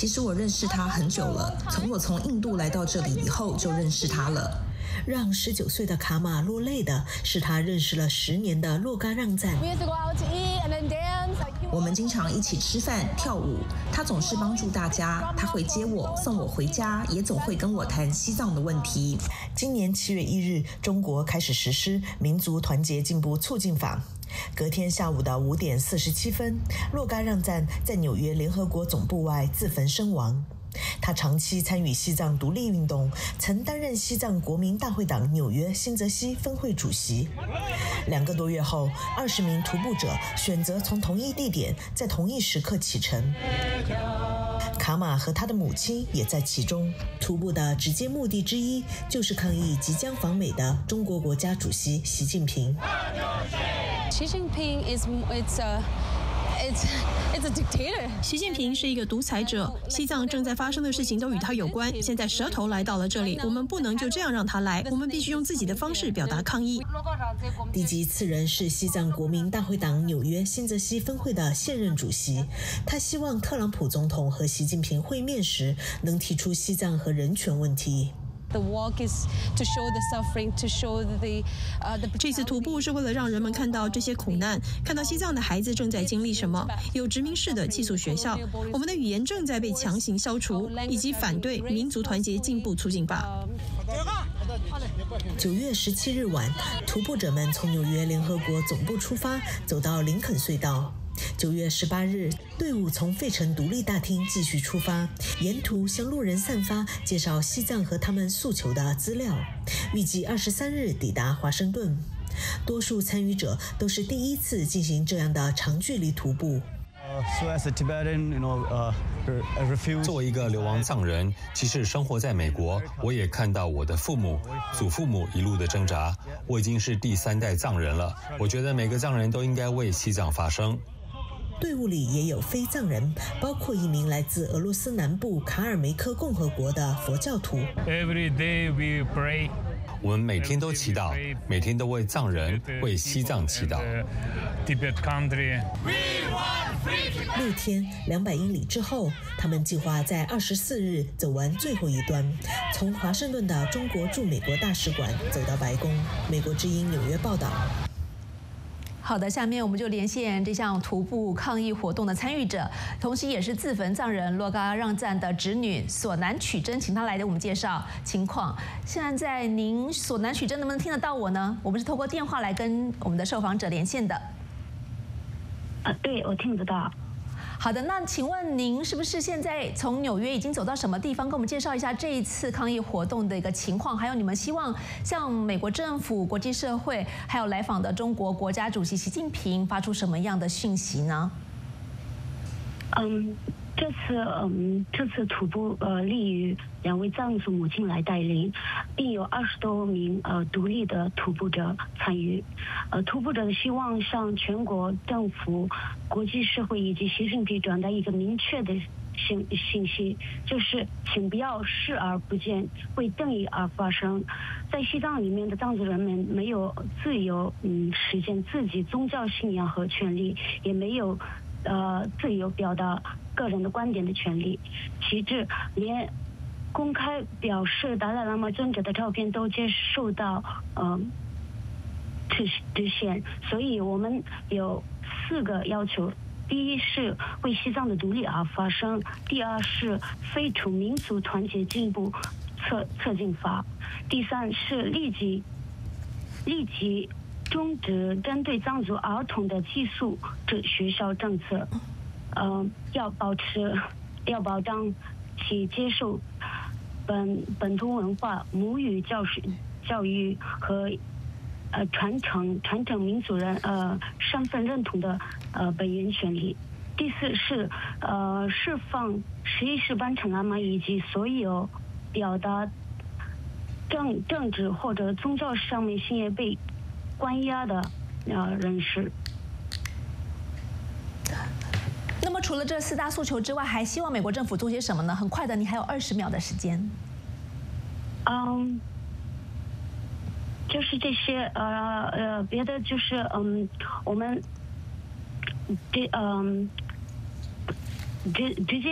其实我认识他很久了，从我从印度来到这里以后就认识他了。 让19岁的卡玛落泪的是他认识了10年的洛嘎让赞。 我们经常一起吃饭、跳舞，他总是帮助大家，他会接我、送我回家，也总会跟我谈西藏的问题。 今年7月1日，中国开始实施民族团结进步促进法。隔天下午的5点47分，洛嘎让赞在纽约联合国总部外自焚身亡。他长期参与西藏独立运动，曾担任西藏国民大会党纽约新泽西分会主席。2个多月后，20名徒步者选择从同一地点，在同一时刻启程。卡玛和他的母亲也在其中。徒步的直接目的之一就是抗议即将访美的中国国家主席习近平。 习近平It's a dictator. 习近平是一个独裁者，西藏正在发生的事情都与他有关。现在蛇头来到了这里，我们不能就这样让他来，我们必须用自己的方式表达抗议。 地级次人是西藏国民大会党纽约新泽西分会的现任主席，他希望特朗普总统和习近平会面时能提出西藏和人权问题。 The walk is to show the suffering, to show the 这次徒步是为了让人们看到这些苦难，看到西藏的孩子正在经历什么，有殖民式的寄宿学校，我们的语言正在被强行消除，以及反对民族团结进步促进法。 9月17日晚，徒步者们从纽约联合国总部出发，走到林肯隧道。9月18日，队伍从费城独立大厅继续出发，沿途向路人散发介绍西藏和他们诉求的资料，预计23日抵达华盛顿。多数参与者都是第一次进行这样的长距离徒步。 作为一个流亡藏人，即使生活在美国，我也看到我的父母、祖父母一路的挣扎。我已经是第3代藏人了，我觉得每个藏人都应该为西藏发声。 队伍里也有非藏人，包括一名来自俄罗斯南部卡尔梅克共和国的佛教徒。 我们每天都祈祷，每天都为藏人、为西藏祈祷。 6天200英里之后，他们计划在24日走完最后一端，从华盛顿的中国驻美国大使馆走到白宫。美国之音纽约报道。 好的，下面我们就连线这项徒步抗议活动的参与者，同时也是自焚藏人洛嘎让赞的侄女索南曲珍，请她来给我们介绍情况。现在您索南曲珍能不能听得到我呢？我们是透过电话来跟我们的受访者连线的。 对，我听得到。 好的，那请问您是不是现在从纽约已经走到什么地方？跟我们介绍一下这一次抗议活动的一个情况，还有你们希望向美国政府、国际社会，还有来访的中国国家主席习近平发出什么样的讯息呢？ 这次徒步立于2位藏族母亲来带领，并有20多名独立的徒步者参与。徒步者希望向全国政府、国际社会以及习近平传达一个明确的信息，就是请不要视而不见，为正义而发声。在西藏里面的藏族人们没有自由实现自己宗教信仰和权利，也没有自由表达个人的观点的权利，其次连公开表示达赖喇嘛尊者的照片都接受到制限，所以我们有4个要求：第一是为西藏的独立而发声；第二是废除民族团结进步促进法；第三是立即终止针对藏族儿童的寄宿学校政策，要保障其接受本土文化、母语教育和传承民族人身份认同的本源权利。第4是释放11世班禅喇嘛以及所有表达政治或者宗教上面信仰被关押的人士。 那么除了这4大诉求之外，还希望美国政府做些什么呢？很快的，你还有20秒的时间。 就是这些别的就是我们直接